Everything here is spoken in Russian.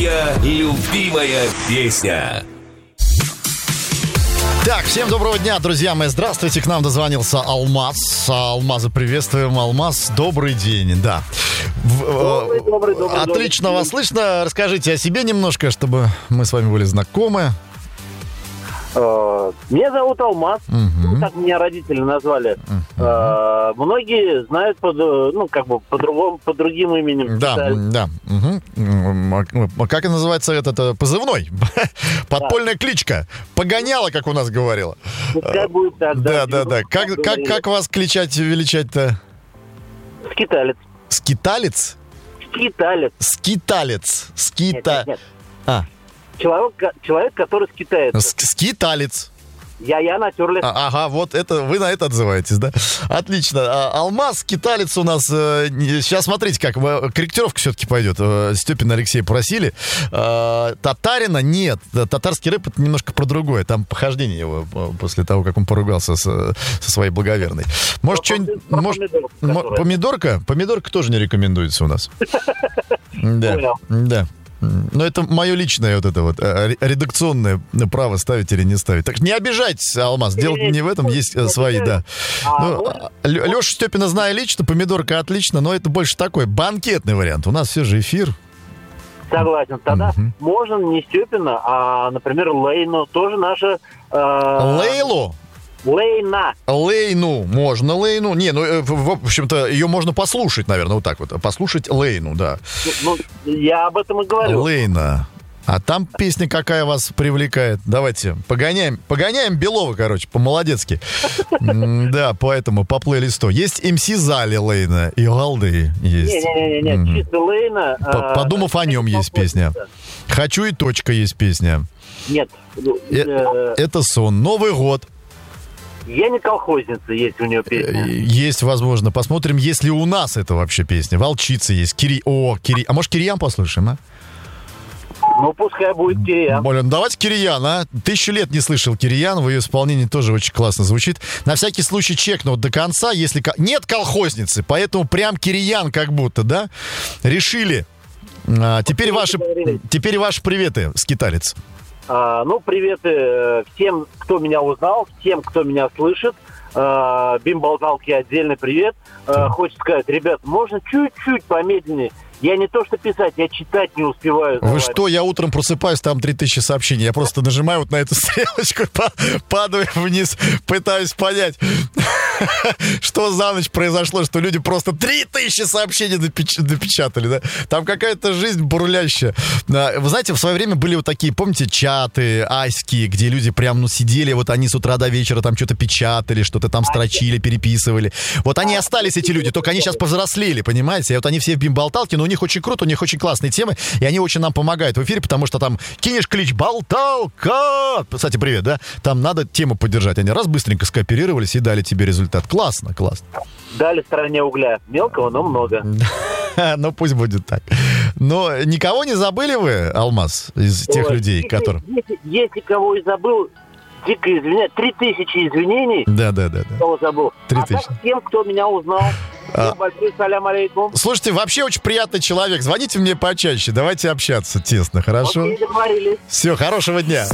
Самая любимая песня. Так, всем доброго дня, друзья мои. Здравствуйте, к нам дозвонился Алмаз. Алмаза приветствуем. Алмаз, добрый день, да. Добрый. Отлично вас слышно. Расскажите о себе немножко, чтобы мы с вами были знакомы. Меня зовут Алмаз, так меня родители назвали. Многие знают под другим именем. Да. Как и называется этот позывной? Подпольная кличка. Погоняла, как у нас говорила. Пускай будет так, да. Как вас величать-то? Скиталец. Скиталец? Скиталец. Нет. Человек, который скитается. Скиталец. Я натюрлист. Ага, вот это вы на это отзываетесь, да? Отлично. Алмаз, скиталец у нас. Сейчас смотрите, как корректировка все-таки пойдет. Степина Алексея просили. Татарина нет. Татарский рэп — это немножко про другое. Там похождение его после того, как он поругался со своей благоверной. Может, что-нибудь... Помидорка? Помидорка тоже не рекомендуется у нас. Да. Но это мое личное вот это вот редакционное право ставить или не ставить. Так не обижайтесь, Алмаз, дело не в этом, есть свои, да. Леша Степина знаю лично, помидорка отлично, но это больше такой банкетный вариант. У нас все же эфир. Согласен. Тогда можно не Степина, а, например, Лейну, тоже наша... Лейлу? Лейну, можно Лейну. Не, в общем-то, ее можно послушать, наверное, вот так вот. Послушать Лейну, да. Я об этом и говорю. Лейна. А там песня какая вас привлекает? Давайте, погоняем Белова, короче, по-молодецки. Да, поэтому по плейлисту. Есть МС Зали Лейна и Галды есть. Нет, чисто Лейна. Подумав о нем есть песня. Хочу и точка есть песня. Нет. Это сон. Новый год. Я не колхозница, есть у нее песня. Есть, возможно. Посмотрим, есть ли у нас это вообще песня. Волчица есть. А может, Кириян послушаем, а? Ну, пускай будет Кириян. Блин, давайте Кириян, а? 1000 лет не слышал Кириян. В ее исполнении тоже очень классно звучит. На всякий случай чекну до конца, если... Нет колхозницы, поэтому прям Кириян как будто, да? Решили. Теперь ваши приветы, скиталец. Приветы всем, кто меня узнал, всем, кто меня слышит. Бимбалталке отдельный привет. Хочется сказать, ребят, можно чуть-чуть помедленнее. Я не то что писать, я читать не успеваю. Вы что, я утром просыпаюсь, там 3000 сообщений. Я просто нажимаю вот на эту стрелочку, падаю вниз, пытаюсь понять, что за ночь произошло, что люди просто 3000 сообщений допечатали, да? Там какая-то жизнь бурлящая. Вы знаете, в свое время были вот такие, помните, чаты, аськи, где люди прям, сидели, вот они с утра до вечера там что-то печатали, что-то там строчили, переписывали. Вот они остались, эти люди, только они сейчас повзрослели, понимаете? И вот они все в бимболталке, но у них очень круто, у них очень классные темы, и они очень нам помогают в эфире, потому что там кинешь клич «Болталка». Кстати, привет, да? Там надо тему поддержать. Они раз быстренько скооперировались и дали тебе результат. Классно. Дали стороне угля. Мелкого, но много. Ну, пусть будет так. Но никого не забыли вы, Алмаз, из тех людей, которые... Если кого и забыл, дико извиняюсь. 3000 извинений. Да. Кого забыл. 3000. А так всем, кто меня узнал. Большой салям алейкум. Слушайте, вообще очень приятный человек. Звоните мне почаще. Давайте общаться тесно, хорошо? Окей, договорились. Все, хорошего дня.